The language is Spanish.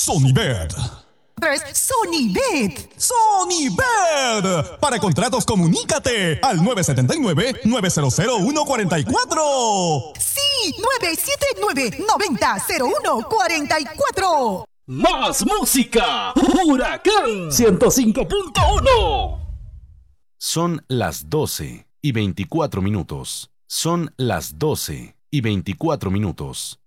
Sonibet. Sonibet. Sonibet. Para contratos, comunícate al 979-900-144. Sí, 979-90-0144. Más música. Huracán 105.1. Son las 12:24. Son las 12:24.